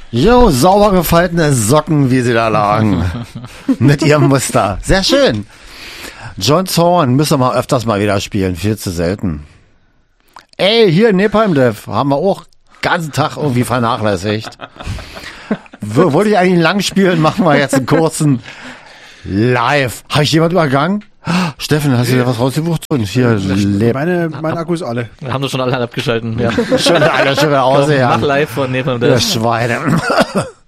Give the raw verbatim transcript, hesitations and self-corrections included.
Jo, sauber gefaltete Socken, wie sie da lagen. Mit ihrem Muster. Sehr schön. John Zorn müssen wir mal öfters mal wieder spielen. Viel zu selten. Ey, hier in Nepal Dev haben wir auch den ganzen Tag irgendwie vernachlässigt. W- wollte ich eigentlich lang spielen, machen wir jetzt einen kurzen Live. Habe ich jemand übergangen? Steffen, hast du dir was rausgebucht? Und hier lebt. Meine, meine Akku ist alle. Wir haben das schon alle abgeschalten. Ja. Schon alle schon wieder aus, Komm, ja. mach live von Nepal Der Dev. Schweine.